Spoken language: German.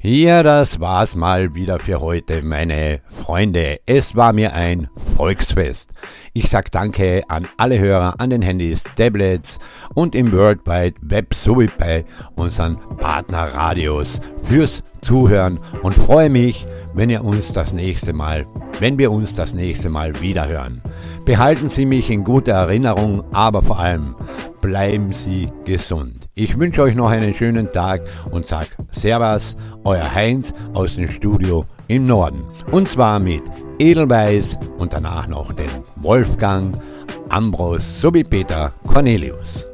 Ja, das war's mal wieder für heute, meine Freunde. Es war mir ein Volksfest. Ich sag Danke an alle Hörer an den Handys, Tablets und im World Wide Web sowie bei unseren Partnerradios fürs Zuhören und freue mich, wenn wir uns das nächste Mal wiederhören. Behalten Sie mich in guter Erinnerung, aber vor allem bleiben Sie gesund. Ich wünsche euch noch einen schönen Tag und sag Servus, euer Heinz aus dem Studio im Norden. Und zwar mit Edelweiss und danach noch den Wolfgang, Ambros sowie Peter Cornelius.